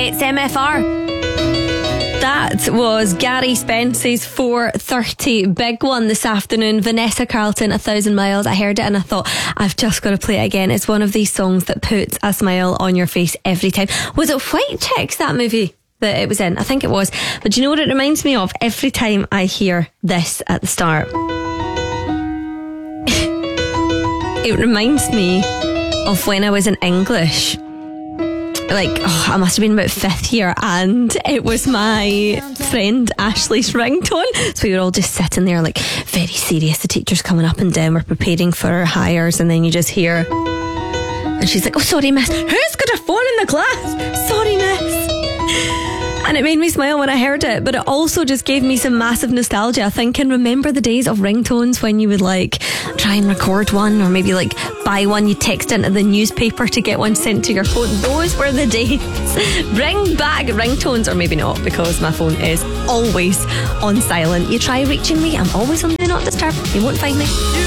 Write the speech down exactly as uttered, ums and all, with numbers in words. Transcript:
It's M F R. That was Gary Spence's four thirty big one this afternoon. Vanessa Carlton, A Thousand Miles. I heard it and I thought, I've just got to play it again. It's one of these songs that puts a smile on your face every time. Was it White Chicks, that movie that it was in? I think it was. But do you know what it reminds me of every time I hear this at the start? It reminds me of when I was in English. Like, oh, I must have been about fifth year, and it was my friend Ashley's ringtone. So we were all just sitting there, like, very serious. The teacher's coming up and down, we're preparing for our hires, and then you just hear, and she's like, oh, sorry, miss, who's got a phone in the class? Sorry, miss. And it made me smile when I heard it, but it also just gave me some massive nostalgia, thinking, remember the days of ringtones when you would like try and record one, or maybe like buy one, you text into the newspaper to get one sent to your phone. Those were the days. Bring back ringtones, or maybe not, because my phone is always on silent. You try reaching me, I'm always on Do Not Disturb. You won't find me.